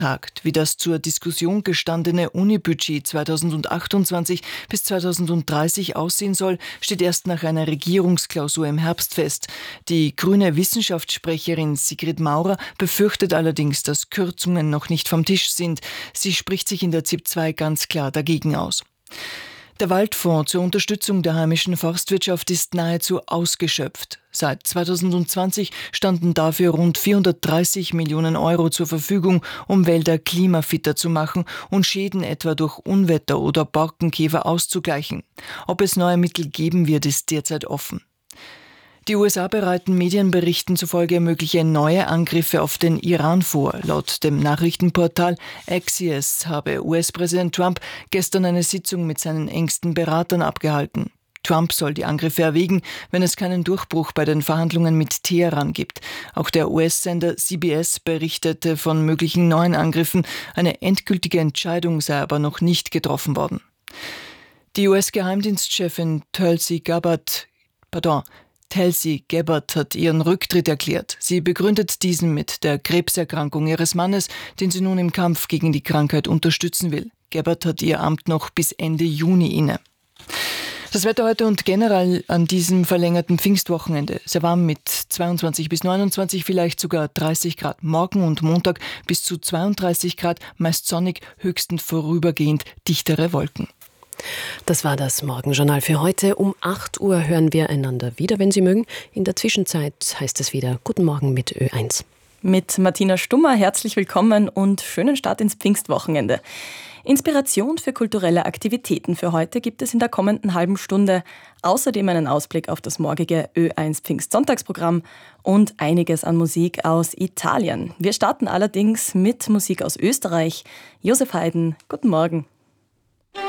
tagt. Wie das zur Diskussion gestandene Unibudget 2028 bis 2030 aussehen soll, steht erst nach einer Regierungsklausur im Herbst fest. Die grüne Wissenschaftssprecherin Sigrid Maurer befürchtet allerdings, dass Kürzungen noch nicht vom Tisch sind. Sie spricht sich in der ZIP 2 ganz klar dagegen aus. Der Waldfonds zur Unterstützung der heimischen Forstwirtschaft ist nahezu ausgeschöpft. Seit 2020 standen dafür rund 430 Millionen Euro zur Verfügung, um Wälder klimafitter zu machen und Schäden etwa durch Unwetter oder Borkenkäfer auszugleichen. Ob es neue Mittel geben wird, ist derzeit offen. Die USA bereiten Medienberichten zufolge mögliche neue Angriffe auf den Iran vor. Laut dem Nachrichtenportal Axios habe US-Präsident Trump gestern eine Sitzung mit seinen engsten Beratern abgehalten. Trump soll die Angriffe erwägen, wenn es keinen Durchbruch bei den Verhandlungen mit Teheran gibt. Auch der US-Sender CBS berichtete von möglichen neuen Angriffen. Eine endgültige Entscheidung sei aber noch nicht getroffen worden. Die US-Geheimdienstchefin Tulsi Gabbard hat ihren Rücktritt erklärt. Sie begründet diesen mit der Krebserkrankung ihres Mannes, den sie nun im Kampf gegen die Krankheit unterstützen will. Gabbard hat ihr Amt noch bis Ende Juni inne. Das Wetter heute und generell an diesem verlängerten Pfingstwochenende. Sehr warm mit 22 bis 29, vielleicht sogar 30 Grad. Morgen und Montag bis zu 32 Grad, meist sonnig, höchstens vorübergehend dichtere Wolken. Das war das Morgenjournal für heute. Um 8 Uhr hören wir einander wieder, wenn Sie mögen. In der Zwischenzeit heißt es wieder Guten Morgen mit Ö1. Mit Martina Stummer herzlich willkommen und schönen Start ins Pfingstwochenende. Inspiration für kulturelle Aktivitäten für heute gibt es in der kommenden halben Stunde. Außerdem einen Ausblick auf das morgige Ö1 Pfingstsonntagsprogramm und einiges an Musik aus Italien. Wir starten allerdings mit Musik aus Österreich. Josef Haydn, guten Morgen.